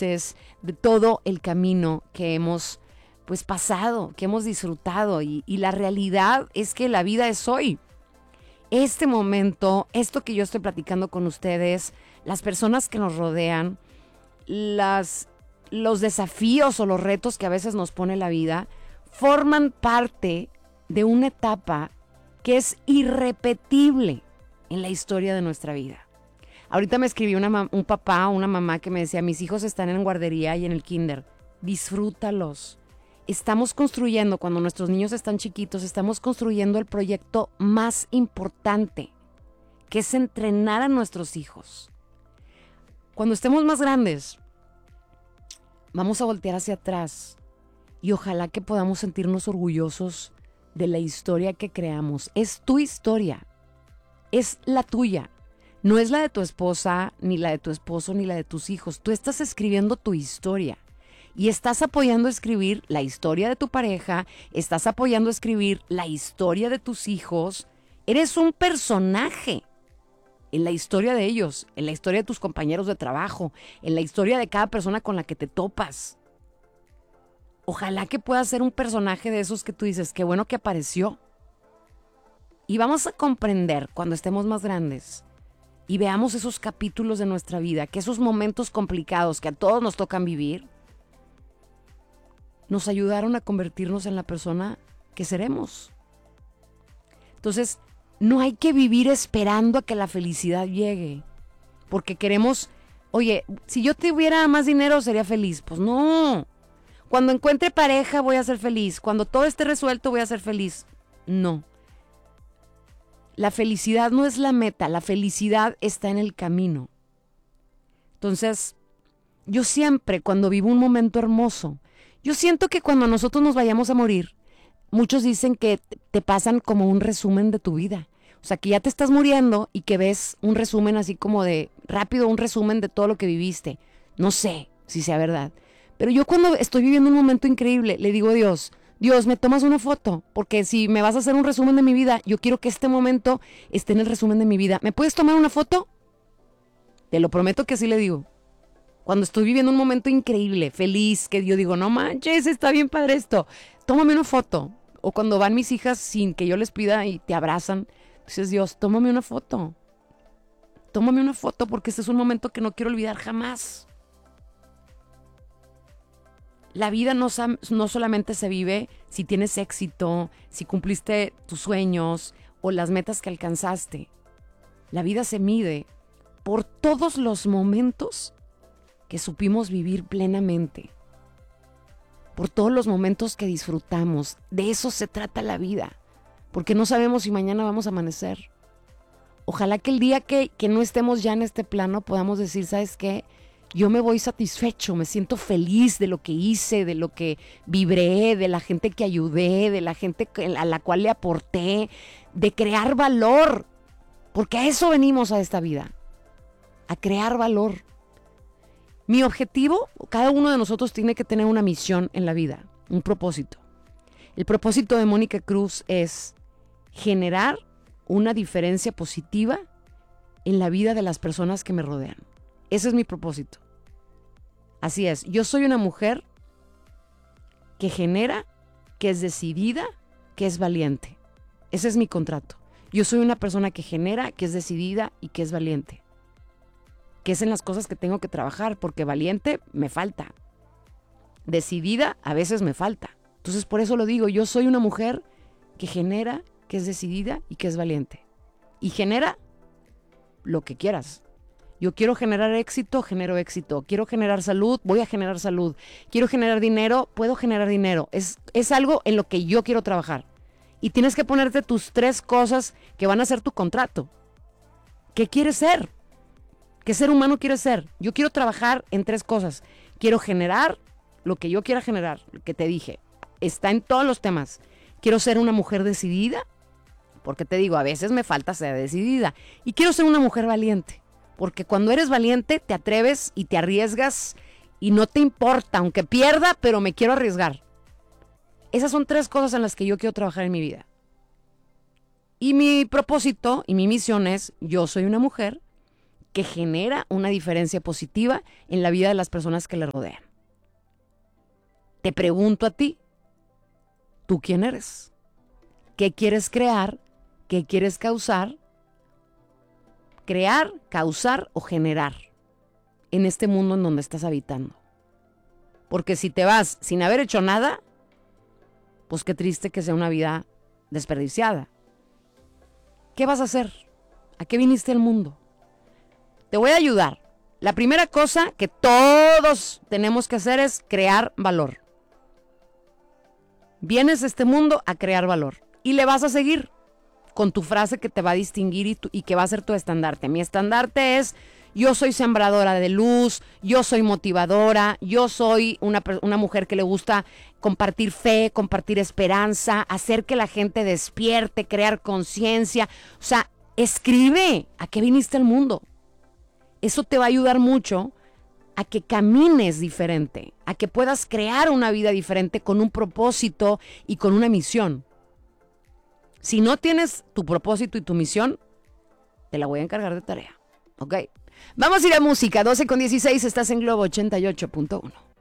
felices de todo el camino que hemos pues pasado, que hemos disfrutado. Y la realidad es que la vida es hoy. Este momento, esto que yo estoy platicando con ustedes, las personas que nos rodean, los desafíos o los retos que a veces nos pone la vida, forman parte de una etapa que es irrepetible en la historia de nuestra vida. Ahorita me escribió un papá, una mamá que me decía, mis hijos están en guardería y en el kinder, disfrútalos. Estamos construyendo, cuando nuestros niños están chiquitos, estamos construyendo el proyecto más importante, que es entrenar a nuestros hijos. Cuando estemos más grandes, vamos a voltear hacia atrás y ojalá que podamos sentirnos orgullosos de la historia que creamos. Es tu historia, es la tuya. No es la de tu esposa, ni la de tu esposo, ni la de tus hijos. Tú estás escribiendo tu historia y estás apoyando a escribir la historia de tu pareja, estás apoyando a escribir la historia de tus hijos. Eres un personaje en la historia de ellos, en la historia de tus compañeros de trabajo, en la historia de cada persona con la que te topas. Ojalá que puedas ser un personaje de esos que tú dices, qué bueno que apareció. Y vamos a comprender cuando estemos más grandes y veamos esos capítulos de nuestra vida, que esos momentos complicados que a todos nos tocan vivir, nos ayudaron a convertirnos en la persona que seremos. Entonces, no hay que vivir esperando a que la felicidad llegue, porque queremos, oye, si yo tuviera más dinero sería feliz. Pues no. Cuando encuentre pareja voy a ser feliz. Cuando todo esté resuelto voy a ser feliz. No. La felicidad no es la meta, la felicidad está en el camino. Entonces, yo siempre, cuando vivo un momento hermoso, yo siento que cuando nosotros nos vayamos a morir, muchos dicen que te pasan como un resumen de tu vida. O sea, que ya te estás muriendo y que ves un resumen así como de rápido, un resumen de todo lo que viviste. No sé si sea verdad. Pero yo cuando estoy viviendo un momento increíble, le digo a Dios, Dios, ¿me tomas una foto? Porque si me vas a hacer un resumen de mi vida, yo quiero que este momento esté en el resumen de mi vida. ¿Me puedes tomar una foto? Te lo prometo que así le digo. Cuando estoy viviendo un momento increíble, feliz, que yo digo, no manches, está bien padre esto, tómame una foto. O cuando van mis hijas sin que yo les pida y te abrazan, dices, Dios, tómame una foto. Tómame una foto porque este es un momento que no quiero olvidar jamás. La vida no solamente se vive si tienes éxito, si cumpliste tus sueños o las metas que alcanzaste. La vida se mide por todos los momentos que supimos vivir plenamente, por todos los momentos que disfrutamos. De eso se trata la vida, porque no sabemos si mañana vamos a amanecer. Ojalá que el día que no estemos ya en este plano podamos decir, ¿sabes qué? Yo me voy satisfecho, me siento feliz de lo que hice, de lo que vibré, de la gente que ayudé, de la gente a la cual le aporté, de crear valor, porque a eso venimos a esta vida, a crear valor. Mi objetivo, cada uno de nosotros tiene que tener una misión en la vida, un propósito. El propósito de Mónica Cruz es generar una diferencia positiva en la vida de las personas que me rodean. Ese es mi propósito. Así es, yo soy una mujer que genera, que es decidida, que es valiente. Ese es mi contrato. Yo soy una persona que genera, que es decidida y que es valiente. Que es en las cosas que tengo que trabajar, porque valiente me falta. Decidida a veces me falta. Entonces por eso lo digo, yo soy una mujer que genera, que es decidida y que es valiente. Y genera lo que quieras. Yo quiero generar éxito, genero éxito. Quiero generar salud, voy a generar salud. Quiero generar dinero, puedo generar dinero. Es algo en lo que yo quiero trabajar. Y tienes que ponerte tus 3 cosas que van a ser tu contrato. ¿Qué quieres ser? ¿Qué ser humano quieres ser? Yo quiero trabajar en 3 cosas. Quiero generar lo que yo quiera generar, lo que te dije. Está en todos los temas. Quiero ser una mujer decidida, porque te digo, a veces me falta ser decidida. Y quiero ser una mujer valiente. Porque cuando eres valiente te atreves y te arriesgas y no te importa, aunque pierda, pero me quiero arriesgar. Esas son 3 cosas en las que yo quiero trabajar en mi vida. Y mi propósito y mi misión es, yo soy una mujer que genera una diferencia positiva en la vida de las personas que le rodean. Te pregunto a ti, ¿tú quién eres? ¿Qué quieres crear? ¿Qué quieres causar? Crear, causar o generar en este mundo en donde estás habitando. Porque si te vas sin haber hecho nada, pues qué triste que sea una vida desperdiciada. ¿Qué vas a hacer? ¿A qué viniste al mundo? Te voy a ayudar. La primera cosa que todos tenemos que hacer es crear valor. Vienes a este mundo a crear valor y le vas a seguir con tu frase que te va a distinguir y que va a ser tu estandarte. Mi estandarte es: yo soy sembradora de luz, yo soy motivadora, yo soy una mujer que le gusta compartir fe, compartir esperanza, hacer que la gente despierte, crear conciencia. O sea, escribe a qué viniste al mundo. Eso te va a ayudar mucho a que camines diferente, a que puedas crear una vida diferente con un propósito y con una misión. Si no tienes tu propósito y tu misión, te la voy a encargar de tarea, ¿ok? Vamos a ir a música, 12:16, estás en Globo 88.1.